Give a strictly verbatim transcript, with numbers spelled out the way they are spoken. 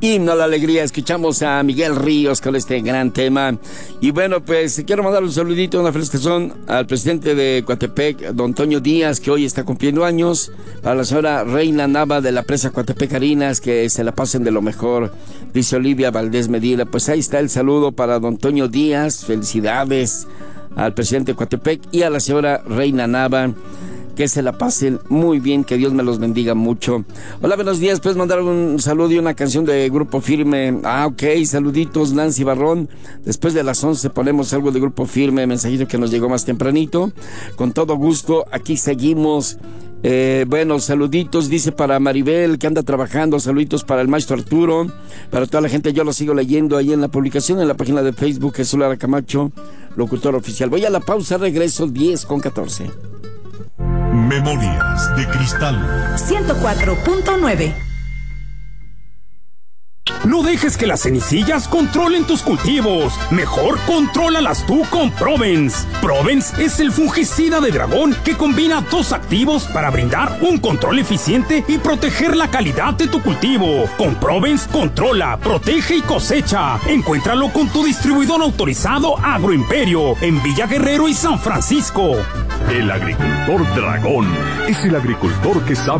Himno a la alegría. Escuchamos a Miguel Ríos con este gran tema. Y bueno, pues quiero mandar un saludito, una felicitación al presidente de Coatepec, don Toño Díaz, que hoy está cumpliendo años. Para la señora Reina Nava de la presa Coatepec Harinas, que se la pasen de lo mejor, dice Olivia Valdés Medina. Pues ahí está el saludo para don Toño Díaz. Felicidades al presidente de Coatepec y a la señora Reina Nava. Que se la pasen muy bien, que Dios me los bendiga mucho. Hola, buenos días, ¿puedes mandar un saludo y una canción de Grupo Firme? Ah, ok, saluditos, Nancy Barrón. Después de las once ponemos algo de Grupo Firme, mensajito que nos llegó más tempranito. Con todo gusto, aquí seguimos. Eh, bueno, saluditos, dice para Maribel, que anda trabajando, saluditos para el maestro Arturo, para toda la gente, yo lo sigo leyendo ahí en la publicación, en la página de Facebook, Jesús Lara Camacho, locutor oficial. Voy a la pausa, regreso diez con catorce. Memorias de Cristal ciento cuatro punto nueve. No dejes que las cenizillas controlen tus cultivos. Mejor contrólalas tú con Provence. Provence es el fungicida de dragón que combina dos activos para brindar un control eficiente y proteger la calidad de tu cultivo. Con Provence controla, protege y cosecha. Encuéntralo con tu distribuidor autorizado Agroimperio en Villa Guerrero y San Francisco. El agricultor dragón es el agricultor que sabe